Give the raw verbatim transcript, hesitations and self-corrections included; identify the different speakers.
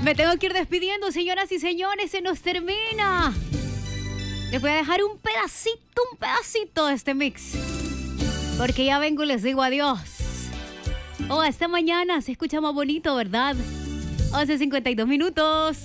Speaker 1: Me tengo que ir despidiendo, señoras y señores, se nos termina. Les voy a dejar un pedacito, un pedacito de este mix. Porque ya vengo y les digo adiós. Oh, hasta mañana, se escucha más bonito, ¿verdad? once cincuenta y dos minutos.